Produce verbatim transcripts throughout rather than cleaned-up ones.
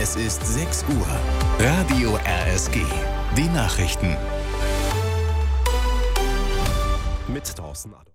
Es ist sechs Uhr. Radio R S G. Die Nachrichten. Mit Thorsten Adolf.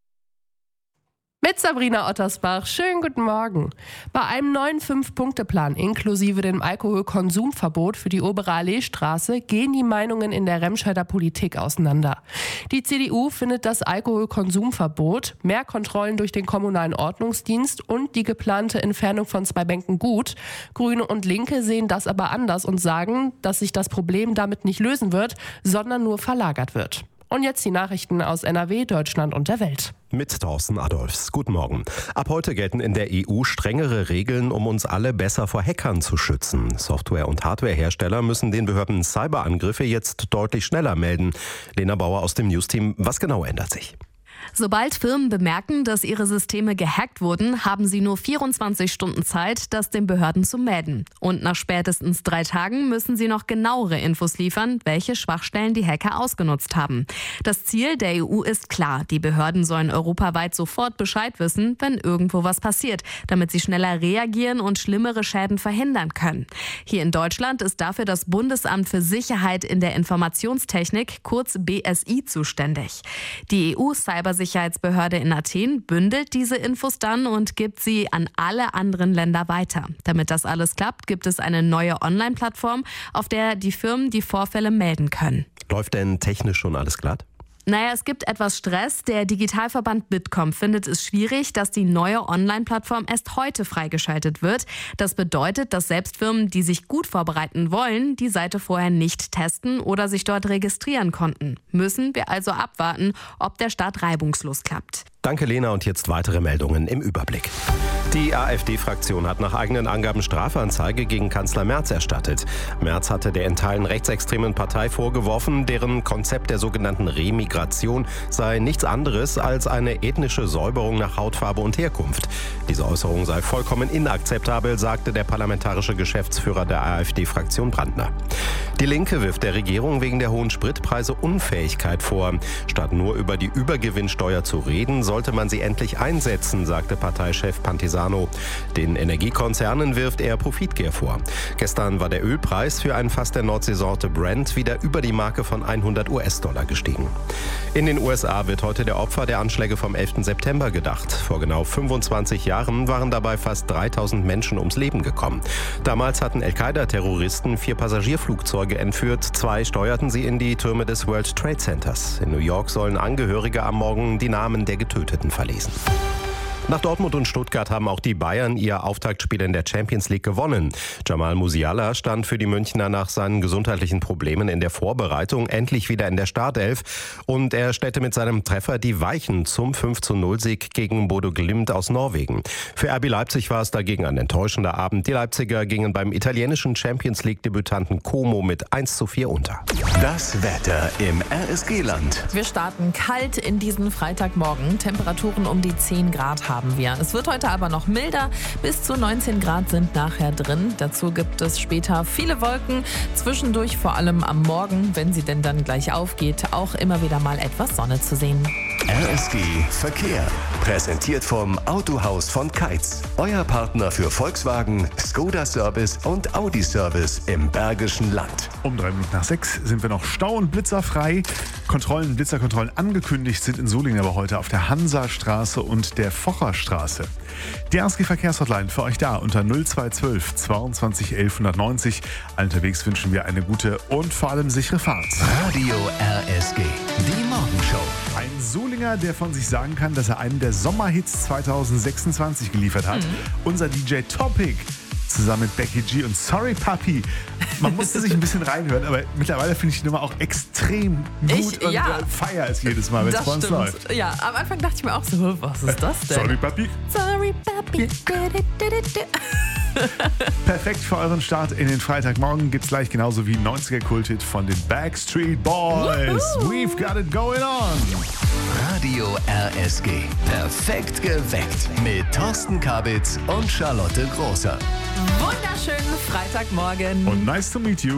Mit Sabrina Ottersbach. Schönen guten Morgen. Bei einem neuen Fünf-Punkte-Plan inklusive dem Alkoholkonsumverbot für die Obere Alleestraße gehen die Meinungen in der Remscheider Politik auseinander. Die C D U findet das Alkoholkonsumverbot, mehr Kontrollen durch den kommunalen Ordnungsdienst und die geplante Entfernung von zwei Bänken gut. Grüne und Linke sehen das aber anders und sagen, dass sich das Problem damit nicht lösen wird, sondern nur verlagert wird. Und jetzt die Nachrichten aus N R W, Deutschland und der Welt. Mit Thorsten Adolfs. Guten Morgen. Ab heute gelten in der E U strengere Regeln, um uns alle besser vor Hackern zu schützen. Software- und Hardwarehersteller müssen den Behörden Cyberangriffe jetzt deutlich schneller melden. Lena Bauer aus dem News-Team. Was genau ändert sich? Sobald Firmen bemerken, dass ihre Systeme gehackt wurden, haben sie nur vierundzwanzig Stunden Zeit, das den Behörden zu melden. Und nach spätestens drei Tagen müssen sie noch genauere Infos liefern, welche Schwachstellen die Hacker ausgenutzt haben. Das Ziel der E U ist klar. Die Behörden sollen europaweit sofort Bescheid wissen, wenn irgendwo was passiert, damit sie schneller reagieren und schlimmere Schäden verhindern können. Hier in Deutschland ist dafür das Bundesamt für Sicherheit in der Informationstechnik, kurz B S I, zuständig. Die E U-Cyber Sicherheitsbehörde in Athen bündelt diese Infos dann und gibt sie an alle anderen Länder weiter. Damit das alles klappt, gibt es eine neue Online-Plattform, auf der die Firmen die Vorfälle melden können. Läuft denn technisch schon alles glatt? Naja, es gibt etwas Stress. Der Digitalverband Bitkom findet es schwierig, dass die neue Online-Plattform erst heute freigeschaltet wird. Das bedeutet, dass selbst Firmen, die sich gut vorbereiten wollen, die Seite vorher nicht testen oder sich dort registrieren konnten. Müssen wir also abwarten, ob der Start reibungslos klappt. Danke, Lena. Und jetzt weitere Meldungen im Überblick. Die AfD-Fraktion hat nach eigenen Angaben Strafanzeige gegen Kanzler Merz erstattet. Merz hatte der in Teilen rechtsextremen Partei vorgeworfen, deren Konzept der sogenannten Remigration sei nichts anderes als eine ethnische Säuberung nach Hautfarbe und Herkunft. Diese Äußerung sei vollkommen inakzeptabel, sagte der parlamentarische Geschäftsführer der AfD-Fraktion Brandner. Die Linke wirft der Regierung wegen der hohen Spritpreise Unfähigkeit vor. Statt nur über die Übergewinnsteuer zu reden, sollte man sie endlich einsetzen, sagte Parteichef Pantisano. Den Energiekonzernen wirft er Profitgier vor. Gestern war der Ölpreis für ein Fass der Nordseesorte Brent wieder über die Marke von hundert US-Dollar gestiegen. In den U S A wird heute der Opfer der Anschläge vom elften September gedacht. Vor genau fünfundzwanzig Jahren waren dabei fast dreitausend Menschen ums Leben gekommen. Damals hatten Al-Qaida-Terroristen vier Passagierflugzeuge entführt. Zwei steuerten sie in die Türme des World Trade Centers. In New York sollen Angehörige am Morgen die Namen der Getöteten verlesen. Nach Dortmund und Stuttgart haben auch die Bayern ihr Auftaktspiel in der Champions League gewonnen. Jamal Musiala stand für die Münchner nach seinen gesundheitlichen Problemen in der Vorbereitung endlich wieder in der Startelf und er stellte mit seinem Treffer die Weichen zum fünf zu null Sieg gegen Bodo Glimt aus Norwegen. Für R B Leipzig war es dagegen ein enttäuschender Abend. Die Leipziger gingen beim italienischen Champions League-Debütanten Como mit eins zu vier unter. Das Wetter im R S G-Land. Wir starten kalt in diesen Freitagmorgen. Temperaturen um die zehn Grad haben wir. Es wird heute aber noch milder. Bis zu neunzehn Grad sind nachher drin. Dazu gibt es später viele Wolken. Zwischendurch, vor allem am Morgen, wenn sie denn dann gleich aufgeht, auch immer wieder mal etwas Sonne zu sehen. R S G Verkehr. Präsentiert vom Autohaus von Keitz. Euer Partner für Volkswagen, Skoda Service und Audi Service im Bergischen Land. Um drei Minuten nach sechs sind wir noch stau- und blitzerfrei. Kontrollen, Blitzerkontrollen angekündigt sind in Solingen aber heute auf der Hansastraße und der Focherstraße. Die R S G Verkehrshotline für euch da unter null zwei eins zwei zweiundzwanzig elf neunzig. Allen unterwegs wünschen wir eine gute und vor allem sichere Fahrt. Radio R S G, die Morgenshow. Ein Solinger, der von sich sagen kann, dass er einen der Sommerhits zwanzig sechsundzwanzig geliefert hat. Mhm. Unser D J Topic zusammen mit Becky G und Sorry Papi. Man musste sich ein bisschen reinhören, aber mittlerweile finde ich die Nummer auch extrem gut ich, und ja, äh, feier es jedes Mal, wenn es bei uns läuft. Ja, am Anfang dachte ich mir auch so, was ist das denn? Sorry Papi. Sorry Papi. Perfekt für euren Start in den Freitagmorgen. Gibt's gleich genauso wie neunziger-Kulthit von den Backstreet Boys. Woohoo. We've got it going on. Radio R S G. Perfekt geweckt. Mit Thorsten Kabitz und Charlotte Großer. Wunderschönen Freitagmorgen. Und nice to meet you.